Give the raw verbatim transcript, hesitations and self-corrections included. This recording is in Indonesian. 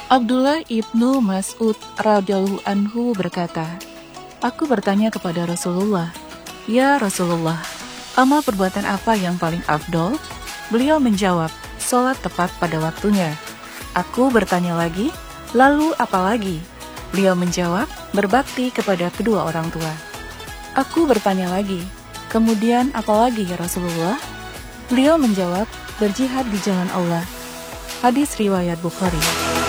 Abdullah ibnu Mas'ud radhiyallahu anhu berkata, "Aku bertanya kepada Rasulullah, 'Ya Rasulullah, amal perbuatan apa yang paling afdol?' Beliau menjawab, 'Sholat tepat pada waktunya.' Aku bertanya lagi, 'Lalu apa lagi?' Beliau menjawab, 'Berbakti kepada kedua orang tua.' Aku bertanya lagi, 'Kemudian apa lagi ya Rasulullah?' Beliau menjawab, 'Berjihad di jalan Allah.'" Hadis riwayat Bukhari.